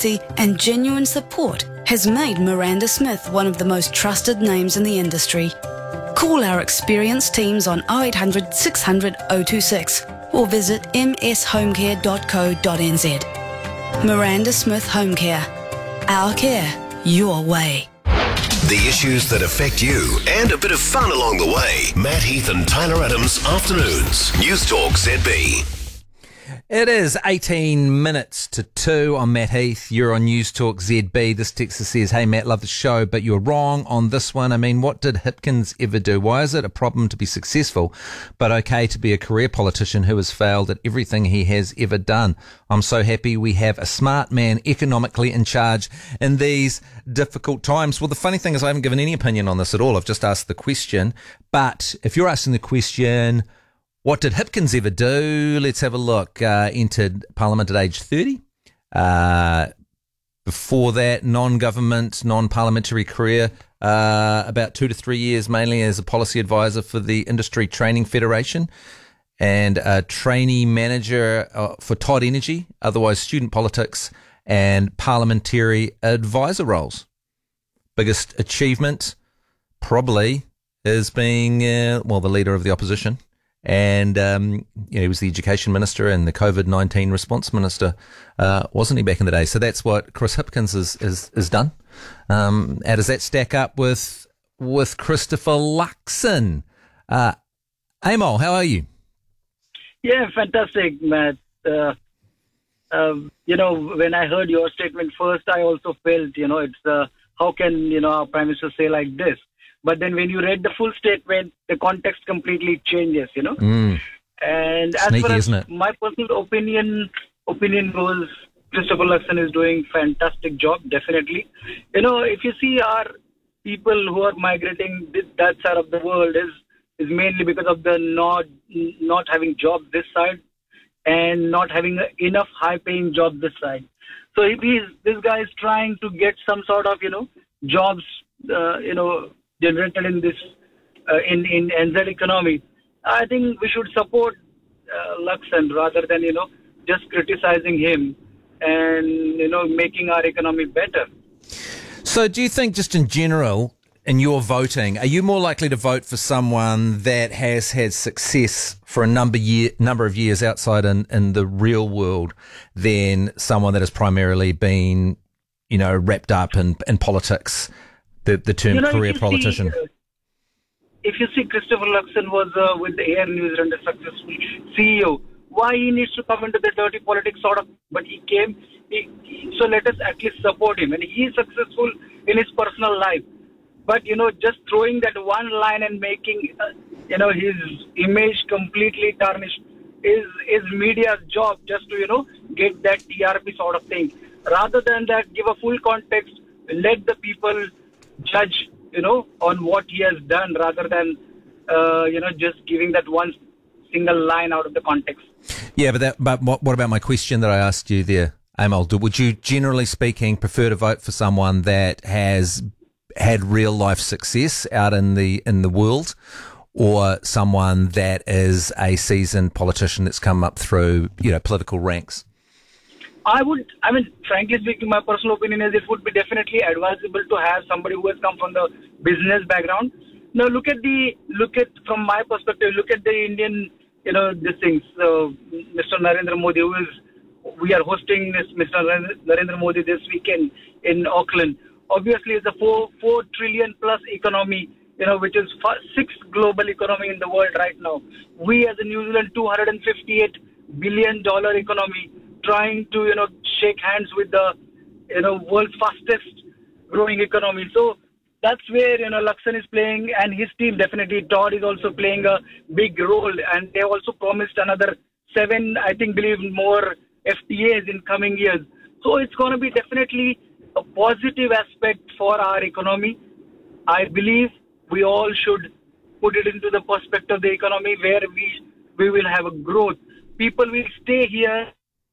credibility and genuine support has made Miranda Smith one of the most trusted names in the industry. Call our experienced teams on 0800 600 026 or visit mshomecare.co.nz. Miranda Smith Home Care. Our care, your way. The issues that affect you and a bit of fun along the way. Matt Heath and Tyler Adams, Afternoons. News Talk ZB. It is 18 minutes to 2. I'm Matt Heath. You're on News Talk ZB. This texter says, hey Matt, love the show, but you're wrong on this one. I mean, what did Hipkins ever do? Why is it a problem to be successful, but okay to be a career politician who has failed at everything he has ever done? I'm so happy we have a smart man economically in charge in these difficult times. Well, the funny thing is I haven't given any opinion on this at all. I've just asked the question. But if you're asking the question, what did Hipkins ever do? Let's have a look. Entered Parliament at age 30. Before that, non-government, non-parliamentary career, about 2 to 3 years, mainly as a policy advisor for the Industry Training Federation and a trainee manager for Todd Energy, otherwise student politics and parliamentary advisor roles. Biggest achievement probably is being, the leader of the opposition. And, he was the education minister and the COVID-19 response minister, wasn't he, back in the day? So that's what Chris Hipkins has done. How does that stack up with Christopher Luxon? Amol, how are you? Yeah, fantastic, Matt. When I heard your statement first, I also felt, it's, how can, our Prime Minister say like this? But then when you read the full statement, the context completely changes, And as Sneaky, far as isn't it? my personal opinion goes, Christopher Luxon is doing fantastic job, definitely. If you see our people who are migrating that side of the world is mainly because of the not having jobs this side and not having enough high-paying jobs this side. So if this guy is trying to get some sort of, jobs, generated in this in NZ economy, I think we should support Luxon rather than just criticizing him and making our economy better. So do you think, just in general, in your voting, are you more likely to vote for someone that has had success for a number of years outside in the real world than someone that has primarily been wrapped up in politics? The term career politician. If you see, Christopher Luxon was with the Air New Zealand, a successful CEO. Why he needs to come into the dirty politics sort of? But he came. So let us at least support him, and he is successful in his personal life. But just throwing that one line and making his image completely tarnished is media's job, just to get that TRP sort of thing. Rather than that, give a full context. Let the people judge, on what he has done rather than, just giving that one single line out of the context. Yeah, but what about my question that I asked you there, Amol? Would you, generally speaking, prefer to vote for someone that has had real life success out in the world, or someone that is a seasoned politician that's come up through, political ranks? Frankly speaking, my personal opinion is it would be definitely advisable to have somebody who has come from the business background. Now, from my perspective, look at the Indian, these things. Mr. Narendra Modi, we are hosting Mr. Narendra Modi this weekend in Auckland. Obviously, it's a 4 trillion plus economy, which is sixth global economy in the world right now. We as a New Zealand, $258 billion economy, trying to, shake hands with the, world's fastest growing economy. So that's where, Luxon is playing, and his team, definitely Todd is also playing a big role. And they also promised another 7, more FTAs in coming years. So it's going to be definitely a positive aspect for our economy. I believe we all should put it into the perspective of the economy where we will have a growth. People will stay here.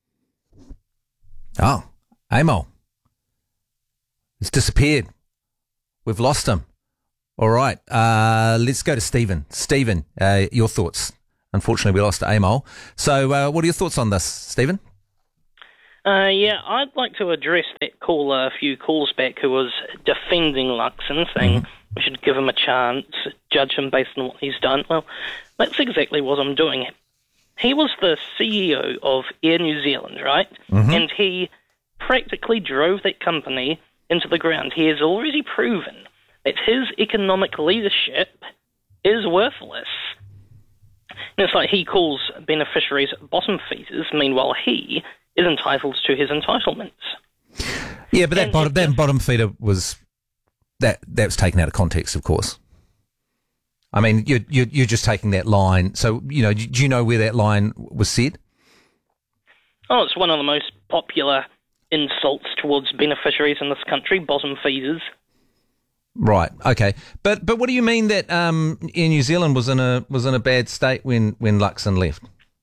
Oh, Amol. He's disappeared. We've lost him. All right. Let's go to Stephen. Stephen, your thoughts. Unfortunately, we lost Amol. So what are your thoughts on this, Stephen? Yeah, I'd like to address that caller a few calls back who was defending Luxon, saying we should give him a chance, judge him based on what he's done. Well, that's exactly what I'm doing. He was the CEO of Air New Zealand, right? And he practically drove that company into the ground. He has already proven that his economic leadership is worthless. And it's like he calls beneficiaries bottom feeders, meanwhile he is entitled to his entitlements. Yeah, but that bottom feeder was that was taken out of context, of course. I mean, you're just taking that line. So, do you know where that line was said? Oh, it's one of the most popular insults towards beneficiaries in this country, bottom feeders. Right. Okay. But what do you mean that Air New Zealand was in a bad state when Luxon left?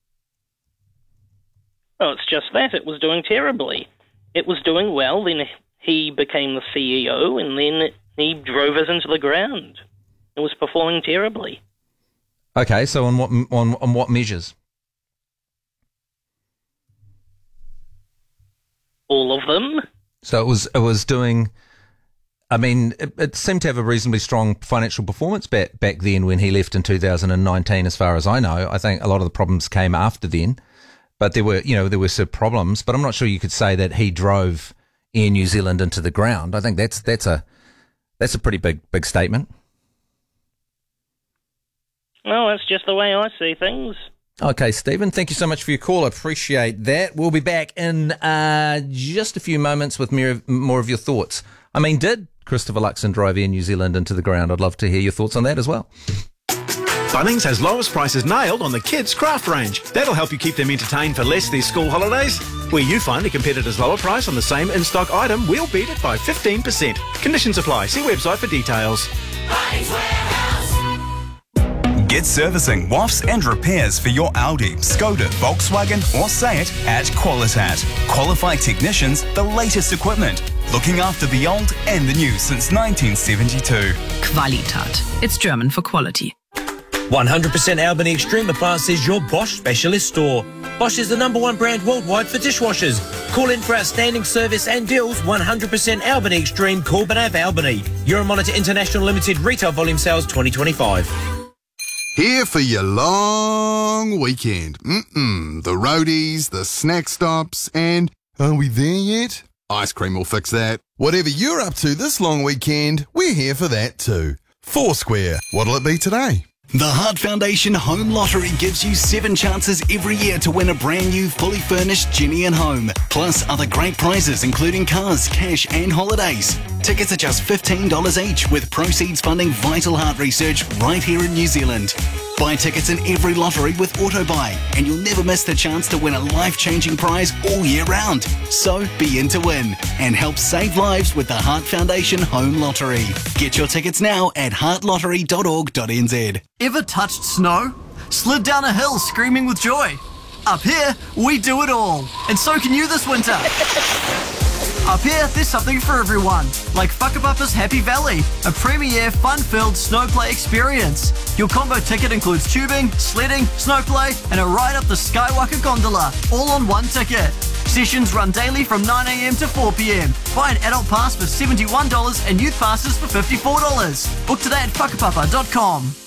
Oh, it's just that. It was doing terribly. It was doing well, then he became the CEO, and then he drove us into the ground. It was performing terribly. Okay, so on what measures? All of them. So it was doing. I mean, it seemed to have a reasonably strong financial performance back then when he left in 2019. As far as I know, I think a lot of the problems came after then. But there were some problems. But I'm not sure you could say that he drove Air New Zealand into the ground. I think that's a pretty big statement. Well, that's just the way I see things. Okay, Stephen, thank you so much for your call. I appreciate that. We'll be back in just a few moments with more of your thoughts. I mean, did Christopher Luxon drive Air New Zealand into the ground? I'd love to hear your thoughts on that as well. Bunnings has lowest prices nailed on the kids' craft range. That'll help you keep them entertained for less these school holidays. Where you find a competitor's lower price on the same in-stock item, we'll beat it by 15%. Conditions apply. See website for details. Bunnings Warehouse. Get servicing, wafts and repairs for your Audi, Skoda, Volkswagen or Seat at Qualitat. Qualified technicians, the latest equipment. Looking after the old and the new since 1972. Qualitat. It's German for quality. 100% Albany Extreme Appliances, your Bosch specialist store. Bosch is the #1 brand worldwide for dishwashers. Call in for outstanding service and deals. 100% Albany Extreme, Corbin Ave, Albany. Euromonitor International Limited Retail Volume Sales 2025. Here for your long weekend. The roadies, the snack stops, and are we there yet? Ice cream will fix that. Whatever you're up to this long weekend, we're here for that too. Foursquare. What'll it be today? The Heart Foundation Home Lottery gives you 7 chances every year to win a brand new fully furnished Ginny and Home, plus other great prizes including cars, cash and holidays. Tickets are just $15 each, with proceeds funding vital heart research right here in New Zealand. Buy tickets in every lottery with AutoBuy, and you'll never miss the chance to win a life-changing prize all year round. So be in to win and help save lives with the Heart Foundation Home Lottery. Get your tickets now at heartlottery.org.nz. Ever touched snow? Slid down a hill screaming with joy? Up here, we do it all. And so can you this winter. Up here, there's something for everyone, like Whakapapa's Happy Valley, a premier, fun-filled snow play experience. Your combo ticket includes tubing, sledding, snow play, and a ride up the Skywalker gondola, all on one ticket. Sessions run daily from 9 a.m. to 4 p.m. Buy an adult pass for $71 and youth passes for $54. Book today at whakapapa.com.